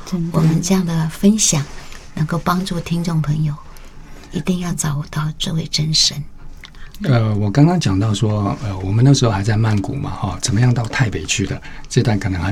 我们这样的分享能够帮助听众朋友一定要找到这位真神。 我刚刚讲到说，我们那时候还在曼谷嘛，怎么样到台北去的？这段可能还